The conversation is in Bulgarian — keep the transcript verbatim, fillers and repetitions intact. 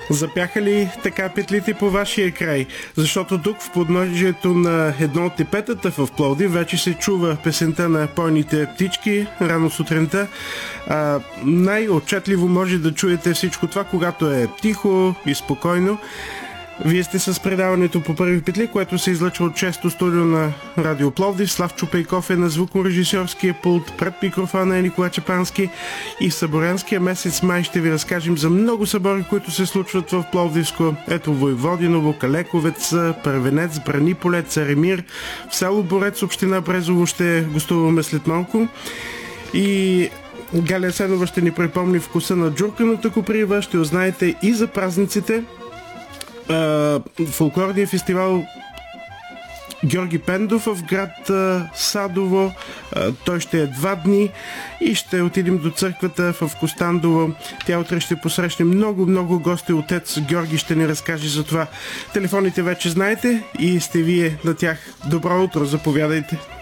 Запяха ли така петлите по вашия край? Защото тук в подножието на едно от тепетата в Пловдив вече се чува песента на пойните птички рано сутринта. А, най-отчетливо може да чуете всичко това, когато е тихо и спокойно. Вие сте с предаването по първи петли, което се излъчва от шесто студио на Радио Пловдив. Славчо Пейков е на звукорежисьорския пулт, пред микрофона е Николай Чепански и в съборянския месец май ще ви разкажем за много събори, които се случват в Пловдивско. Ето Войводиново, Калековец, Първенец, Браниполе, Царемир, в село Борец, община Брезово ще гостуваме след малко. И Галя Сенова ще ни припомни вкуса на джурканата коприва, ще узнаете и за празниците. Uh, фолклорния фестивал Георги Пендов в град uh, Садово. Uh, той ще е два дни и ще отидем до църквата в Костандово. Тя утре ще посрещне много, много гости. Отец Георги ще ни разкаже за това. Телефоните вече знаете и сте вие на тях. Добро утро, заповядайте.